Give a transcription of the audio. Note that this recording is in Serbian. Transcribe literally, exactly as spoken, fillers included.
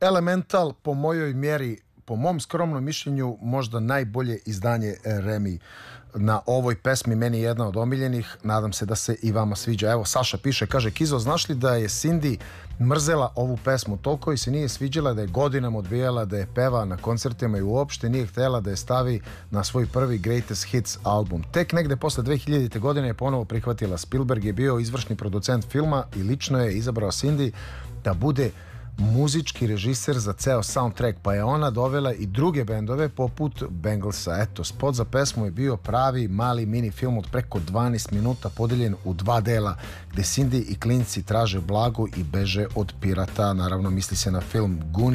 Elemental, po mojoj mjeri, po mom skromnom mišljenju, možda najbolje izdanje Remi na ovoj pesmi, meni je jedna od omiljenih, nadam se da se i vama sviđa. Evo, Saša piše, kaže, Kizo, znaš li da je Cindy mrzela ovu pesmu, toliko i se nije sviđala da je godinama odbijala da je peva na koncertima i uopšte nije htjela da je stavi na svoj prvi Greatest Hits album. Tek negde posle dve hiljadite godine je ponovo prihvatila. Spielberg je bio izvršni producent filma i lično je izabrao Cindy da bude muzički režiser za ceo soundtrack, pa je ona dovela i druge bendove poput Banglesa. Eto, spot za pesmu je bio pravi mali mini film od preko dvanaest minuta podeljen u dva dela, gde Cindy i klinci traže blago i beže od pirata. Naravno, misli se na film Goonies.